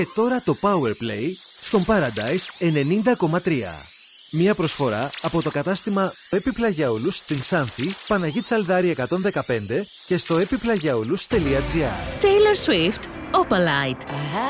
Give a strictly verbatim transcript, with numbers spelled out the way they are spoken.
Και τώρα το Powerplay στον Paradise ενενήντα κόμμα τρία. Μία προσφορά από το κατάστημα Επιπλαγιαούλους στην Ξάνθη, Παναγή Τσαλδάρη εκατόν δεκαπέντε και στο επιπλαγιαούλους τελεία τζι άρ. Taylor Swift, Opalite.